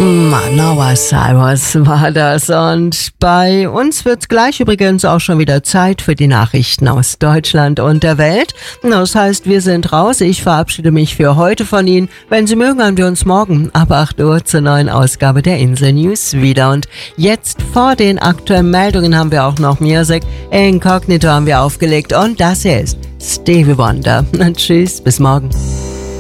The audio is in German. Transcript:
Manoa Cyrus war das und bei uns wird gleich übrigens auch schon wieder Zeit für die Nachrichten aus Deutschland und der Welt. Das heißt, wir sind raus. Ich verabschiede mich für heute von Ihnen. Wenn Sie mögen, hören wir uns morgen ab 8 Uhr zur neuen Ausgabe der Insel News wieder. Und jetzt vor den aktuellen Meldungen haben wir auch noch Music. Incognito haben wir aufgelegt und das hier ist Stevie Wonder. Tschüss, bis morgen.